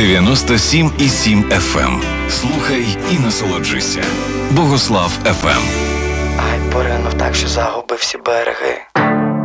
97,7 FM. Слухай і насолоджуйся. Богослав FM. Ай, поринув так, що загубив всі береги.